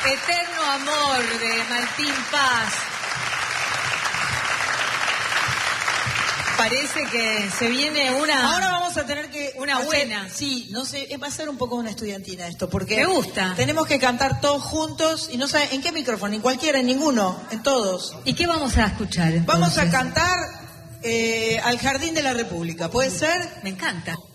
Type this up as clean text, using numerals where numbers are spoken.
Eterno amor de Martín Paz. Parece que se viene una... Ahora vamos a tener que... Una buena. Sí, no sé, va a ser un poco una estudiantina esto, porque... Me gusta. Tenemos que cantar todos juntos, y no sé, ¿en qué micrófono? En cualquiera, en ninguno, en todos. ¿Y qué vamos a escuchar entonces? Vamos a cantar Al Jardín de la República, ¿puede ser? Me encanta.